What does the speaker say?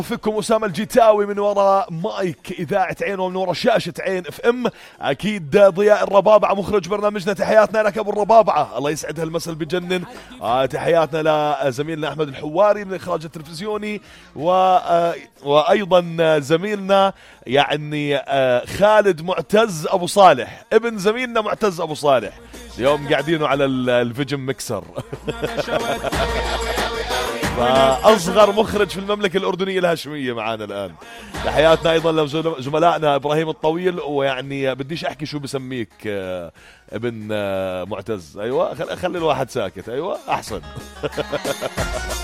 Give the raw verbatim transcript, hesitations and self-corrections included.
فيكم أسامة الجيتاوي من وراء مايك إذاعة عين ومن وراء شاشة عين اف ام. أكيد ضياء الربابعة مخرج برنامجنا، تحياتنا لك أبو الربابعة، الله يسعد هالمسا بجنن. آه تحياتنا لزميلنا أحمد الحواري من الإخراج التلفزيوني، و آه وأيضا زميلنا يعني آه خالد معتز أبو صالح ابن زميلنا معتز أبو صالح، اليوم قاعدينه على الفيجن ميكسر. فأصغر مخرج في المملكة الأردنية الهاشمية معانا الآن. تحياتنا أيضا لزملائنا إبراهيم الطويل، ويعني بديش أحكي شو بسميك ابن معتز. أيوة خلي الواحد ساكت، أيوة أحسن.